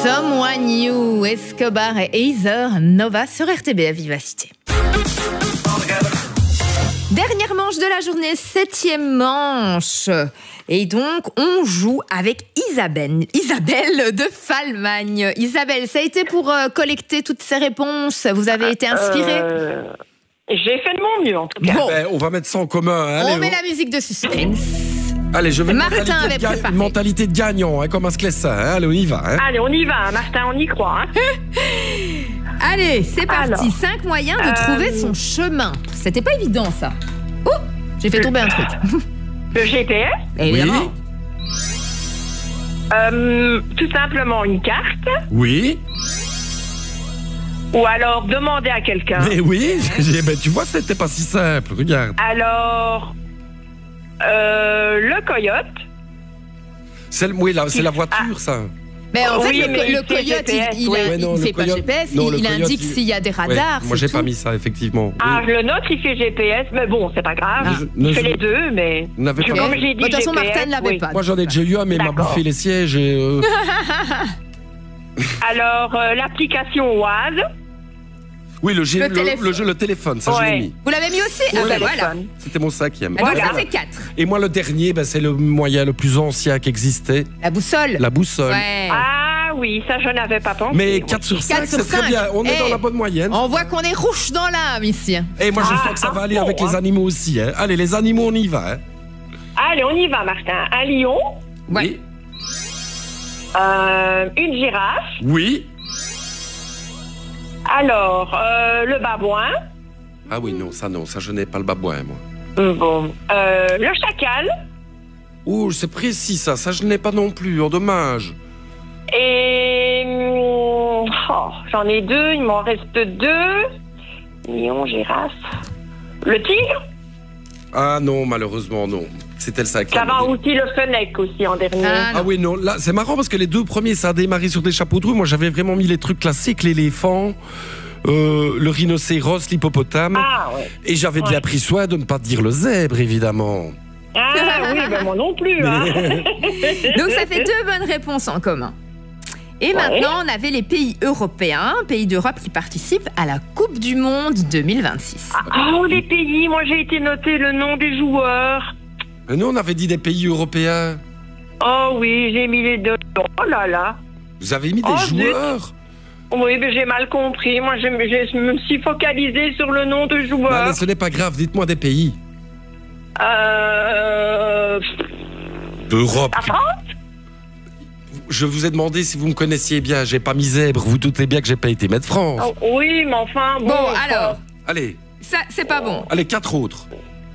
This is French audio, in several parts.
Someone New, Escobar et Heather Nova sur RTB à Vivacité. Dernière manche de la journée, 7e manche. Et donc, on joue avec Isabelle de Falmagne. Isabelle, ça a été pour collecter toutes ces réponses. Vous avez été inspirée J'ai fait de mon mieux, en tout cas. Bon. On va mettre ça en commun. Allez, on met la musique de suspense. Allez, je vais Martin avait préparé. mentalité de gagnant, hein, comme un sclessa. Hein. Allez, on y va. Hein. Allez, on y va, Martin, on y croit. Hein. Allez, c'est parti. Alors, 5 moyens de trouver son chemin. C'était pas évident, ça. Oh, j'ai fait tomber un truc. Le GPS, Évidemment. tout simplement une carte, Oui. ou alors demander à quelqu'un. Mais oui, ben, tu vois, c'était pas si simple. Regarde. Alors, le coyote. Oui, c'est la voiture, ça. Mais en fait, Oui, mais le il fait coyote, GPS, il oui. fait pas coyote- GPS, non, le il coyote, indique s'il y a des radars. Ouais, moi, j'ai pas mis ça, effectivement. Ah, Oui. le nôtre, il fait GPS, mais bon, c'est pas grave. Ne- Il fait ne- les deux, mais... Vous n'avez pas- Comme j'ai dit, De toute façon, GPS, Martin ne l'avait oui. pas. Moi, j'en ai déjà eu un, mais il m'a D'accord. bouffé les sièges. Et, Alors, l'application Oise. Oui, le téléphone. téléphone, ça, je l'ai Ouais. mis. Vous l'avez mis aussi Au voilà. téléphone. C'était mon 5e. Donc Voilà. ça fait 4. Et moi, le dernier, ben, c'est le moyen le plus ancien qui existait, La boussole. la boussole. Ouais. Ah oui, ça, je n'avais pas pensé. Mais 4 sur 5, 4 sur c'est très 5. bien. On est Eh, dans la bonne moyenne. On voit qu'on est rouge dans l'âme ici. Et moi, je sens que ça va aller avec les animaux aussi. Hein. Allez, les animaux, on y va. Hein. Allez, on y va, Martin. Un lion, Ouais. une girafe, Oui. alors, le babouin, Ah oui, non, ça, je n'ai pas le babouin, moi. bon, le chacal, Ouh, c'est précis, ça je n'ai pas non plus. Oh, dommage. et... j'en ai 2, il m'en reste 2. Lion, girafe, le tigre, Ah non, malheureusement, non. C'était le 5e. ça va aussi le fennec aussi en dernier. Ah, Ah oui, non, là, c'est marrant parce que les 2 premiers, ça a démarré sur des chapeaux de roue. Moi, j'avais vraiment mis les trucs classiques, l'éléphant, le rhinocéros, l'hippopotame. Ah, ouais. Et j'avais bien pris soin de ne pas dire le zèbre, évidemment. Ah oui, ben moi non plus. Hein. Donc ça fait 2 bonnes réponses en commun. Et maintenant, on avait les pays européens, pays d'Europe qui participent à la Coupe du Monde 2026. Oh, les pays, moi j'ai été noter le nom des joueurs. Mais nous, on avait dit des pays européens. Oh oui, j'ai mis les 2. Oh là là. Vous avez mis des Oh, zut. joueurs. Oui, mais j'ai mal compris. Moi, je me suis focalisée sur le nom de Non, joueur. mais ce n'est pas grave, dites-moi des pays. D'Europe. La France? Je vous ai demandé si vous me connaissiez bien. J'ai pas mis zèbre. Vous doutez bien que j'ai pas été Maître France. Oh, oui, mais enfin, bon. Bon, alors, Allez, ça, c'est pas bon. allez, 4 autres.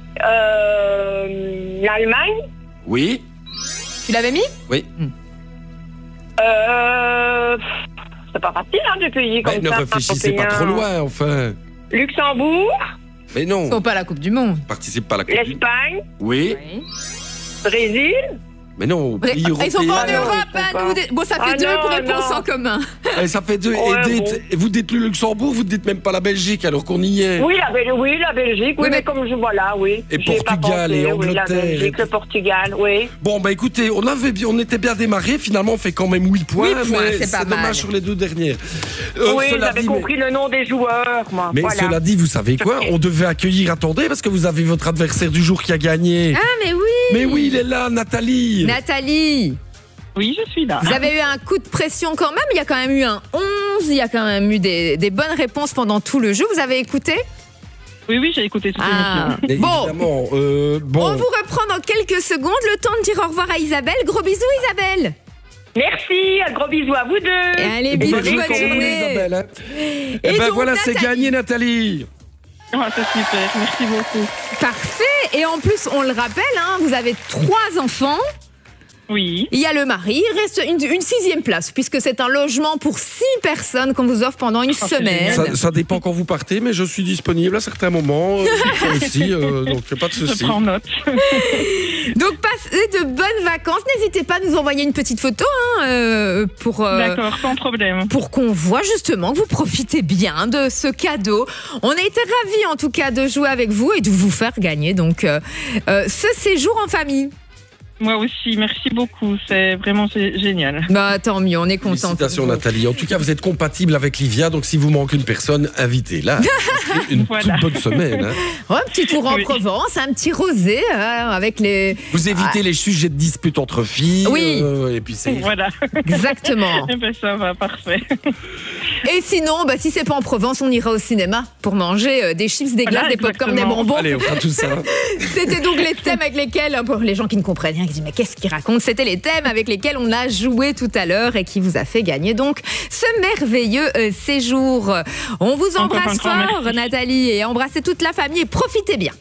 L'Allemagne? Oui. Tu l'avais mis? Oui. C'est pas facile, hein, de pays comme Mais ne ça. réfléchissez pas trop loin, enfin. Luxembourg? Mais non. Ils sont pas à la Coupe du Monde. Participe pas à la Coupe du- L'Espagne? Oui. Oui. Brésil? Mais non, pays Ils sont pas en européens. Europe, ils sont hein, pas. nous. Bon, ça fait Ah 2 non, réponses non. en commun. Eh, ça fait 2. Ouais, Et vous dites le Luxembourg, vous ne dites même pas la Belgique alors qu'on y est. Oui, la Belgique, oui, Oui, mais mais- comme je vois là, oui. Et J'y ai pas Portugal pensé, et oui, la Angleterre Belgique, et- le Portugal, oui. Bon, bah écoutez, on était bien démarré. Finalement, on fait quand même 8 points. 8 points, mais c'est pas mal. dommage sur les 2 dernières. Oui, Cela j'avais dit, compris le nom des joueurs, moi. Mais voilà. cela dit, vous savez quoi? On devait accueillir, attendez, parce que vous avez votre adversaire du jour qui a gagné. Ah, mais oui. Mais oui, il est là, Nathalie. Nathalie, Oui, je suis là. vous avez eu un coup de pression quand même. Il y a quand même eu un 11. Il y a quand même eu des bonnes réponses pendant tout le jeu. Vous avez écouté? Oui, j'ai écouté toute Ah. l'émission. Mais Bon, évidemment, on bon. vous reprend dans quelques secondes. Le temps de dire au revoir à Isabelle. Gros bisous, Isabelle. Merci, un gros bisou à vous deux. Et allez, Et bisous, bonne bonne journée. Isabelle. Hein. Et Et ben donc, voilà, c'est Nathalie. gagné, Nathalie. Ah, c'est super, merci beaucoup. Parfait. Et en plus, on le rappelle, hein, vous avez 3 enfants. Oui, Il y a le mari, il reste une 6e place, puisque c'est un logement pour 6 personnes qu'on vous offre pendant une c'est semaine. Ça dépend quand vous partez, mais je suis disponible à certains moments aussi, donc pas de je souci. prends note. Donc passez de bonnes vacances. N'hésitez pas à nous envoyer une petite photo hein, D'accord, sans problème. pour qu'on voit justement que vous profitez bien de ce cadeau. On a été ravis en tout cas de jouer avec vous et de vous faire gagner donc ce séjour en famille. Moi aussi, merci beaucoup. C'est génial. Bah tant mieux, on est content. Félicitations Nathalie. En tout cas, vous êtes compatible avec Livia, donc si vous manque une personne, invitez-la. Une toute bonne semaine. Hein. Oh, un petit tour en Provence, un petit rosé avec les. Vous évitez les sujets de dispute entre filles. Oui. Et puis c'est. Voilà. Exactement. Ben, ça va, parfait. Et sinon, si c'est pas en Provence, on ira au cinéma pour manger des chips, des glaces, des pop-corn, des bonbons. Allez, on fera tout ça. C'était donc les thèmes avec lesquels, pour les gens qui ne comprennent rien, qui disent mais qu'est-ce qu'il raconte, c'était les thèmes avec lesquels on a joué tout à l'heure et qui vous a fait gagner donc ce merveilleux séjour. On vous embrasse fort, Nathalie, et embrassez toute la famille et profitez bien.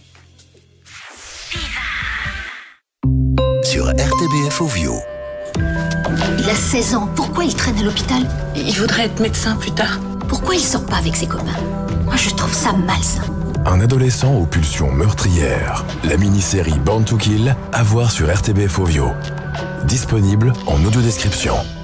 Sur RTBF Ovio. Il a 16 ans, pourquoi il traîne à l'hôpital? Il voudrait être médecin plus tard. Pourquoi il sort pas avec ses copains? Moi je trouve ça malsain. Un adolescent aux pulsions meurtrières. La mini-série Born to Kill, à voir sur RTBF Ovio. Disponible en audio-description.